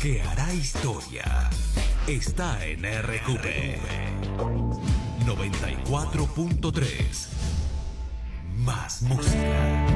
que hará historia está en RQP 94.3. Más música.